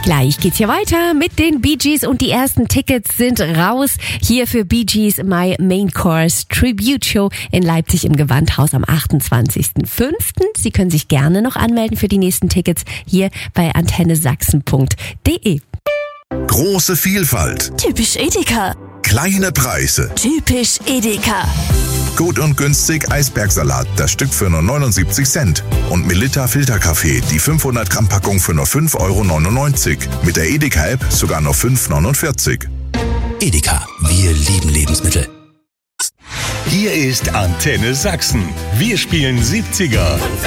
Gleich geht's hier weiter mit den Bee Gees und die ersten Tickets sind raus. Hier für Bee Gees My Main Course Tribute Show in Leipzig im Gewandhaus am 28.05. Sie können sich gerne noch anmelden für die nächsten Tickets hier bei antennesachsen.de. Große Vielfalt. Typisch Edeka. Kleine Preise. Typisch Edeka. Gut und günstig Eisbergsalat, das Stück für nur 79 Cent. Und Melitta Filterkaffee, die 500 Gramm Packung für nur 5,99 €. Mit der Edeka-App sogar nur 5,49 €. Edeka, wir lieben Lebensmittel. Hier ist Antenne Sachsen. Wir spielen 70er.